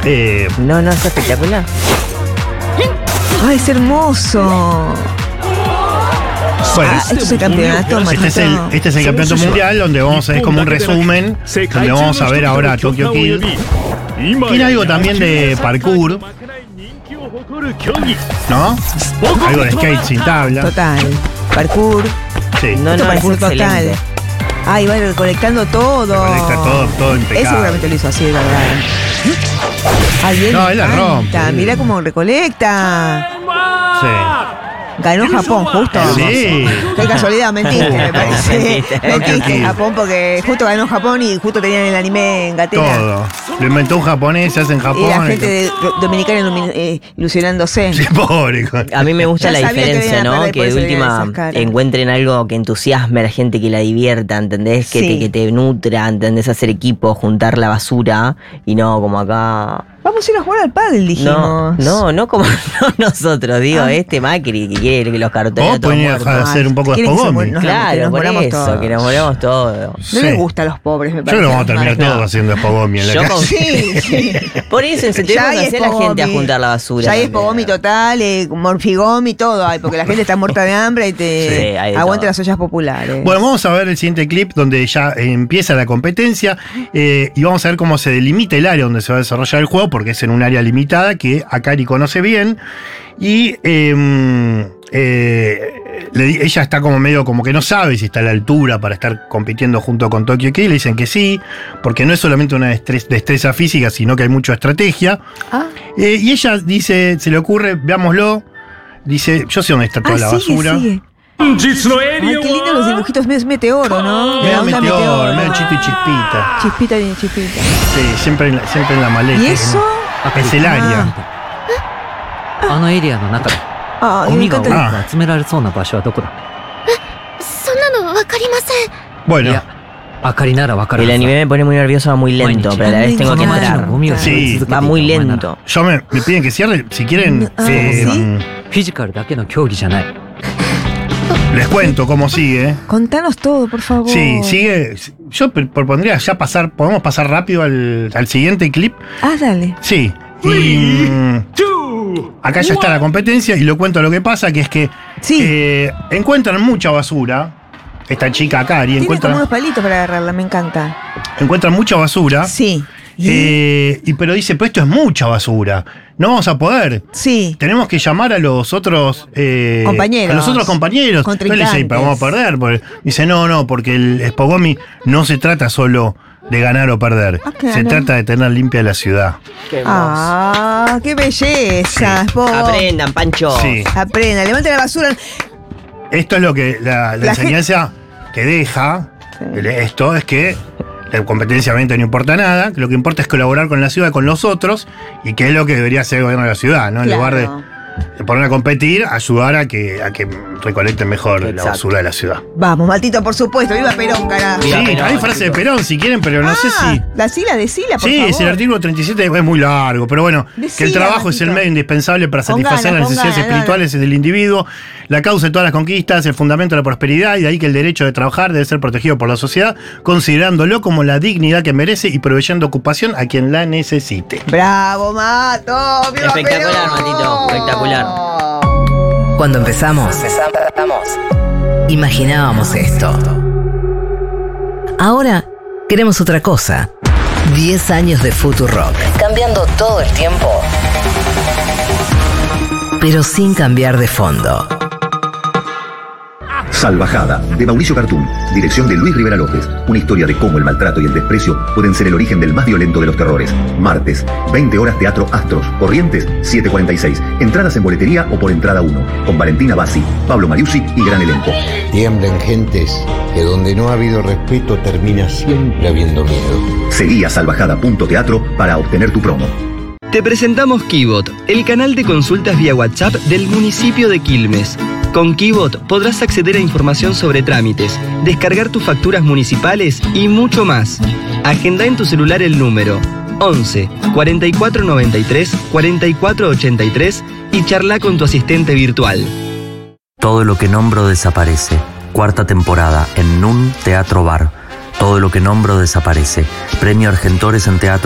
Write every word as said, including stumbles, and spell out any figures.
Eh, No, no, es espectacular. ¡Ay, es hermoso! bueno, Ah, esto es el campeonato, este es el, Matito. este es el campeonato mundial donde vamos a ver como un resumen, donde vamos a ver ahora a Tokyo Kid. Tiene algo también de parkour, ¿no? Algo de skate sin tabla. Total. Parkour. Sí. No, Esto no, es parkour total. excelente. Ay, va recolectando todo. Conecta todo, todo Él impecable. seguramente lo hizo así, la verdad. Ay, él No, me él la encanta. rompe. Mirá cómo recolecta. Sí. Ganó Japón, justo. Sí. Qué casualidad, mentiste, me parece. Mentiste. Mentiste, Japón, porque justo ganó Japón y justo tenían el anime en Gatera. Todo. Lo inventó un japonés, se hace en Japón. Y la gente de- dominicana ilumi- eh, ilusionándose. Sí, pobre. con- A mí me gusta Ya la sabía que diferencia, iban a ¿no? perder, por Que de eso le última esas caras. encuentren algo que entusiasme a la gente, que la divierta, ¿entendés? Que, Sí. te, que te nutra, ¿entendés? Hacer equipo, juntar la basura y no como acá. Vamos a ir a jugar al pádel, No, dijimos. no, no como no nosotros, digo, Ah. este Macri que quiere que los cartones Vos podés dejar de hacer un poco de Quieren que se Spogomi. muer- nos- que Claro, nos por moramos eso, todos. que nos moramos todos. No Sí. les gusta a los pobres, me Yo parece. creo que vamos a terminar No. todos haciendo Spogomi en la Yo calle. con- Sí, sí. Por eso Ya incentivamos hay a hacer a la gente a Spogomi. juntar la basura. Ya hay también. Spogomi total, eh, morfigomi, todo hay, porque la gente está muerta de hambre y te Sí, hay de aguante todo. las ollas populares. Bueno, vamos a ver el siguiente clip donde ya eh, empieza la competencia eh, y vamos a ver cómo se delimita el área donde se va a desarrollar el juego, porque es en un área limitada que Akari conoce bien. Y eh, eh, le di- ella está como medio como que no sabe si está a la altura para estar compitiendo junto con Tokyo Kid. Le dicen que sí, porque no es solamente una destres- destreza física, sino que hay mucha estrategia. Ah, Eh, y ella dice, se le ocurre, veámoslo. Dice, yo sé dónde está toda ah, la sigue, basura. sigue. Ay, qué lindo los dibujitos, medio meteoro, ¿no? Medio La onda meteor, medio chito y chispita. Chispita y chispita. Sí, siempre en la, siempre en la maleta. ¿Y eso? Es el área. あのエリアの中で Ah, ゴ me ミが多 encanta. く集められそうな場所はどこだ？ そんなのわかりません。 Bueno, いや、あかりならわかる El はずだ。 anime me pone muy nervioso, va muy lento, pero a la vez tengo que この街の entrar. ゴミを拾い続けていた Va お前 muy なら lento. yo me, me piden que cierre. Si quieren, Ah, eh, ¿sí? mm, フィジカルだけの競技じゃない。 les cuento cómo sigue. Contanos todo, por favor. Sí, sigue. Yo pr- propondría ya pasar, podemos pasar rápido al, al siguiente clip. Ah, dale. Sí. Y, mm, acá ya está la competencia y lo cuento lo que pasa, que es que Sí. eh, encuentran mucha basura. Esta chica Akari Tiene como encuentra, unos palitos para agarrarla, me encanta. encuentra mucha basura. Sí. ¿Y? Eh, y pero dice, pero esto es mucha basura. No vamos a poder. Sí. Tenemos que llamar a los otros eh, Compañeros. A los otros compañeros. Entonces le dice, Contrincantes. pero vamos a perder. Porque- dice, no, no, porque el Spogomi no se trata solo de ganar o perder. Ah, claro. Se trata de tener limpia la ciudad. Qué hermoso. Ah, qué belleza. Sí. Po. Aprendan, Pancho. Sí. Aprenda, levante la basura. Esto es lo que la, la La enseñanza que deja el- esto es que la competencia obviamente no importa nada, que lo que importa es colaborar con la ciudad, con los otros, y que es lo que debería hacer el gobierno de la ciudad, ¿no? En Claro. lugar de de poner a competir, ayudar a que, a que recolecten mejor la Exacto. basura de la ciudad. Vamos, Matito, por supuesto. Viva Perón, carajo. Viva Sí, Perón, hay frase de chicos. Perón si quieren, pero no sé Ah, si. La sila de sila, por Sí, favor. es el artículo treinta y siete, es muy largo, pero bueno, que el Decila, trabajo es el Matito. medio indispensable para Con satisfacer ganas, las con necesidades ganas, espirituales del individuo, la causa de todas las conquistas, el fundamento de la prosperidad, y de ahí que el derecho de trabajar debe ser protegido por la sociedad, considerándolo como la dignidad que merece y proveyendo ocupación a quien la necesite. Bravo, Mato. Viva Espectacular, Perón. Matito, espectacular. Cuando empezamos, imaginábamos esto. Ahora queremos otra cosa. diez años de Futurock. Cambiando todo el tiempo, pero sin cambiar de fondo. Salvajada, de Mauricio Cartún, dirección de Luis Rivera López. Una historia de cómo el maltrato y el desprecio pueden ser el origen del más violento de los terrores. Martes, veinte horas, Teatro Astros. Corrientes, siete cuarenta y seis. Entradas en boletería o por entrada uno. Con Valentina Bassi, Pablo Mariusi y gran elenco. Tiemblen gentes, que donde no ha habido respeto termina siempre habiendo miedo. Seguí a salvajada punto teatro para obtener tu promo. Te presentamos Kibot, el canal de consultas vía WhatsApp del municipio de Quilmes. Con Kibot podrás acceder a información sobre trámites, descargar tus facturas municipales y mucho más. Agenda en tu celular el número once, cuarenta y cuatro noventa y tres, cuarenta y cuatro ochenta y tres y charla con tu asistente virtual. Todo lo que nombro desaparece. Cuarta temporada en Nun Teatro Bar. Todo lo que nombro desaparece. Premio Argentores en Teatro